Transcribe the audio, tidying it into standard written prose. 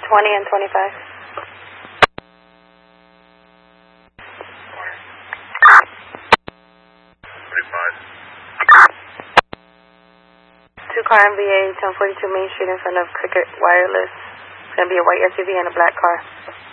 20 and 25. Two-car MVA, 1042 Main Street in front of Cricket Wireless. It's going to be a white SUV and a black car.